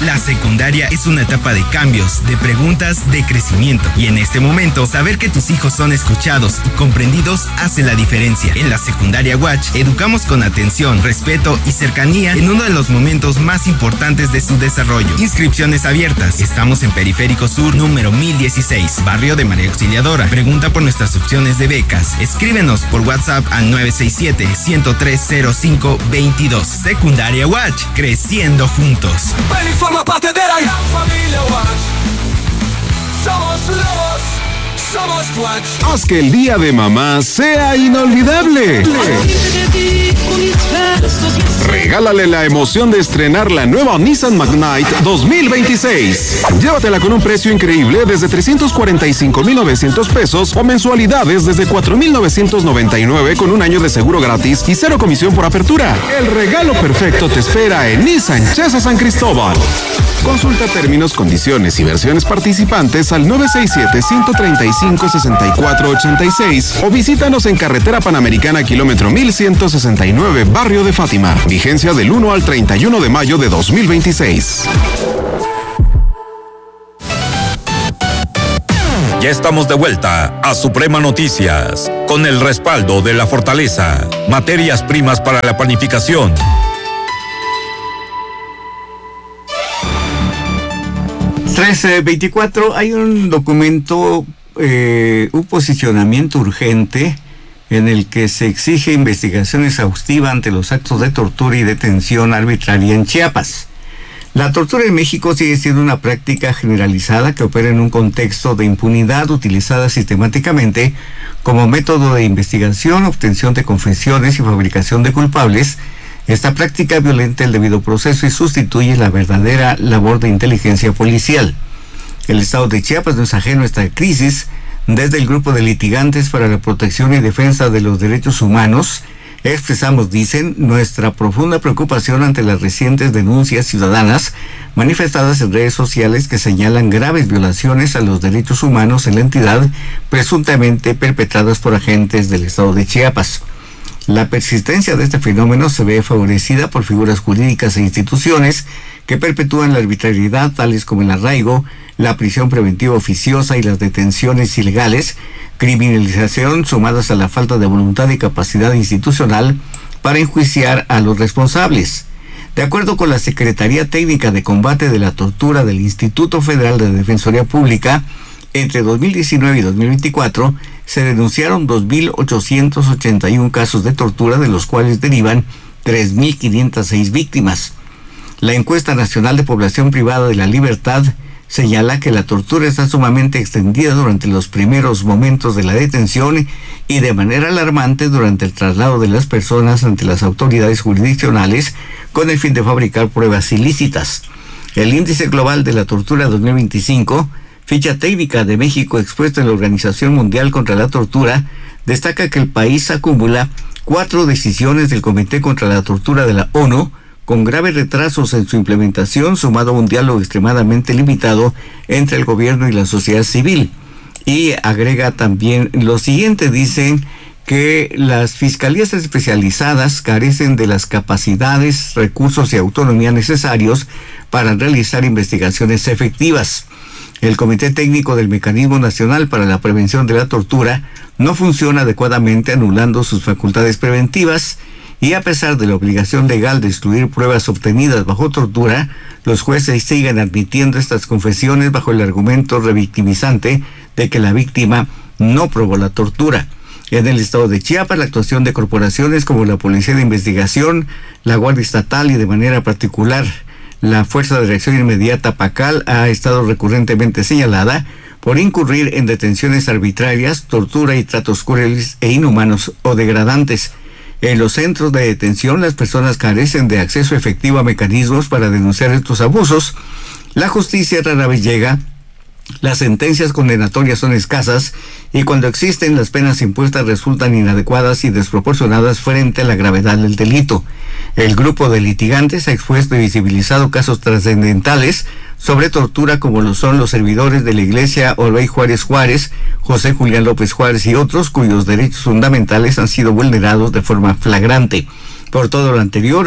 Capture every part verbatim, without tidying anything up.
La secundaria es una etapa de cambios, de preguntas, de crecimiento. Y en este momento, saber que tus hijos son escuchados y comprendidos hace la diferencia. En la Secundaria Watch, educamos con atención, respeto y cercanía en uno de los momentos más importantes de su desarrollo. Inscripciones abiertas. Estamos en Periférico Sur, número mil dieciséis, barrio de María Auxiliadora. Pregunta por nuestras opciones de becas. Escríbenos por WhatsApp al nueve seis siete, uno cero tres, cero cinco dos dos. Secundaria Watch, creciendo juntos. Ven y forma parte de la gran familia Watch. Somos lobos, somos Watch. Haz que el día de mamá sea inolvidable. Regálale la emoción de estrenar la nueva Nissan Magnite dos mil veintiséis. Llévatela con un precio increíble desde trescientos cuarenta y cinco mil novecientos pesos o mensualidades desde cuatro mil novecientos noventa y nueve con un año de seguro gratis y cero comisión por apertura. El regalo perfecto te espera en Nissan Chesa San Cristóbal. Consulta términos, condiciones y versiones participantes al nueve seis siete, uno tres cinco, seis cuatro ocho seis o visítanos en Carretera Panamericana kilómetro mil ciento sesenta y nueve, Barrio de Fátima. Vigencia del uno al treinta y uno de mayo de dos mil veintiséis. Ya estamos de vuelta a Suprema Noticias con el respaldo de La Fortaleza, materias primas para la panificación. trece veinticuatro, hay un documento, eh, un posicionamiento urgente en el que se exige investigación exhaustiva ante los actos de tortura y detención arbitraria en Chiapas. La tortura en México sigue siendo una práctica generalizada que opera en un contexto de impunidad utilizada sistemáticamente como método de investigación, obtención de confesiones y fabricación de culpables. Esta práctica violenta el debido proceso y sustituye la verdadera labor de inteligencia policial. El estado de Chiapas no es ajeno a esta crisis. Desde el grupo de litigantes para la protección y defensa de los derechos humanos, expresamos, dicen, nuestra profunda preocupación ante las recientes denuncias ciudadanas manifestadas en redes sociales que señalan graves violaciones a los derechos humanos en la entidad, presuntamente perpetradas por agentes del estado de Chiapas. La persistencia de este fenómeno se ve favorecida por figuras jurídicas e instituciones que perpetúan la arbitrariedad, tales como el arraigo, la prisión preventiva oficiosa y las detenciones ilegales, criminalización sumadas a la falta de voluntad y capacidad institucional para enjuiciar a los responsables. De acuerdo con la Secretaría Técnica de Combate de la Tortura del Instituto Federal de Defensoría Pública, entre dos mil diecinueve y dos mil veinticuatro se denunciaron dos mil ochocientos ochenta y uno casos de tortura, de los cuales derivan tres mil quinientas seis víctimas. La encuesta nacional de población privada de la libertad señala que la tortura está sumamente extendida durante los primeros momentos de la detención y de manera alarmante durante el traslado de las personas ante las autoridades jurisdiccionales con el fin de fabricar pruebas ilícitas. El índice global de la tortura dos mil veinticinco, ficha técnica de México expuesta en la Organización Mundial contra la Tortura, destaca que el país acumula cuatro decisiones del Comité contra la Tortura de la ONU, con graves retrasos en su implementación, sumado a un diálogo extremadamente limitado entre el gobierno y la sociedad civil. Y agrega también lo siguiente, dicen que las fiscalías especializadas carecen de las capacidades, recursos y autonomía necesarios para realizar investigaciones efectivas. El Comité Técnico del Mecanismo Nacional para la Prevención de la Tortura no funciona adecuadamente, anulando sus facultades preventivas, y a pesar de la obligación legal de excluir pruebas obtenidas bajo tortura, los jueces siguen admitiendo estas confesiones bajo el argumento revictimizante de que la víctima no probó la tortura. En el estado de Chiapas, la actuación de corporaciones como la Policía de Investigación, la Guardia Estatal y de manera particular la Fuerza de Reacción Inmediata PACAL ha estado recurrentemente señalada por incurrir en detenciones arbitrarias, tortura y tratos crueles e inhumanos o degradantes. En los centros de detención, las personas carecen de acceso efectivo a mecanismos para denunciar estos abusos. La justicia rara vez llega, las sentencias condenatorias son escasas y cuando existen, las penas impuestas resultan inadecuadas y desproporcionadas frente a la gravedad del delito. El grupo de litigantes ha expuesto y visibilizado casos trascendentales sobre tortura, como lo son los servidores de la Iglesia Olvey Juárez Juárez, José Julián López Juárez y otros, cuyos derechos fundamentales han sido vulnerados de forma flagrante. Por todo lo anterior,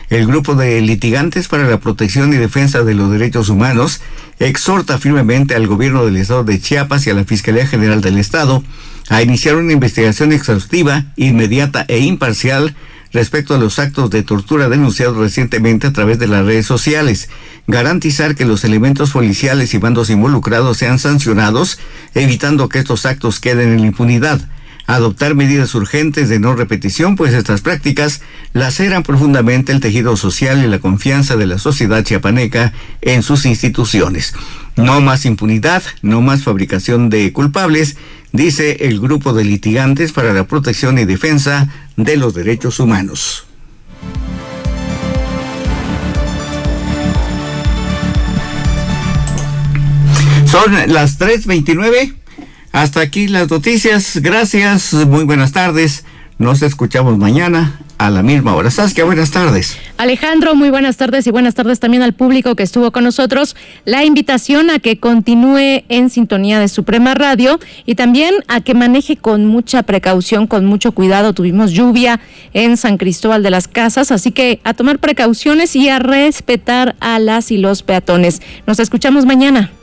El grupo de litigantes para la protección y defensa de los derechos humanos exhorta firmemente al gobierno del estado de Chiapas y a la Fiscalía General del Estado a iniciar una investigación exhaustiva, inmediata e imparcial respecto a los actos de tortura denunciados recientemente a través de las redes sociales, garantizar que los elementos policiales y bandos involucrados sean sancionados, evitando que estos actos queden en la impunidad, adoptar medidas urgentes de no repetición, pues estas prácticas laceran profundamente el tejido social y la confianza de la sociedad chiapaneca en sus instituciones. No más impunidad, no más fabricación de culpables, dice el grupo de litigantes para la protección y defensa de los derechos humanos. Son las tres veintinueve. Hasta aquí las noticias. Gracias, muy buenas tardes. Nos escuchamos mañana a la misma hora. Saskia, buenas tardes. Alejandro, muy buenas tardes y buenas tardes también al público que estuvo con nosotros. La invitación a que continúe en sintonía de Suprema Radio y también a que maneje con mucha precaución, con mucho cuidado. Tuvimos lluvia en San Cristóbal de las Casas, así que a tomar precauciones y a respetar a las y los peatones. Nos escuchamos mañana.